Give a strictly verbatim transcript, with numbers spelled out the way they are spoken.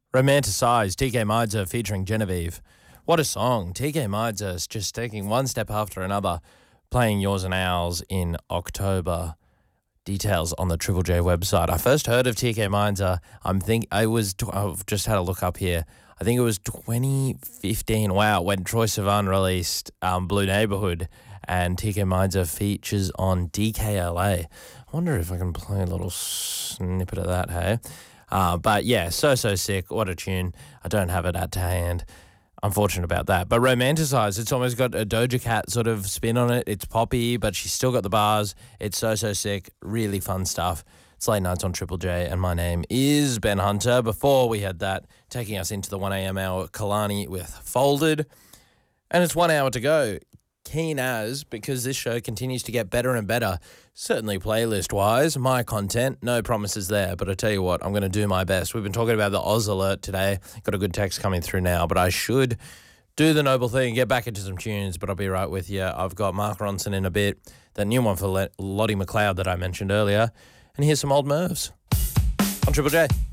Romanticize, T K Midza featuring Genevieve. What a song. T K Midza is just taking one step after another, playing Yours and Ours in October. Details on the Triple J website. I first heard of T K Midza, I'm think I was, I've just had a look up here. I think it was twenty fifteen, wow, when Troye Sivan released um, Blue Neighborhood, and T K Midza features on D K L A. I wonder if I can play a little snippet of that, hey? Uh, but yeah, so, so sick. What a tune. I don't have it at hand. Unfortunate about that. But Romanticize, it's almost got a Doja Cat sort of spin on it. It's poppy, but she's still got the bars. It's so, so sick. Really fun stuff. It's late nights on Triple J, and my name is Ben Hunter. Before we had that, taking us into the one a.m. hour, Kalani with Folded. And it's one hour to go. Keen as, because this show continues to get better and better, certainly playlist-wise. My content, no promises there, but I tell you what, I'm going to do my best. We've been talking about the Oz Alert today. Got a good text coming through now, but I should do the noble thing, get back into some tunes, but I'll be right with you. I've got Mark Ronson in a bit, that new one for Lottie McLeod that I mentioned earlier, and here's some old Mervs on Triple J.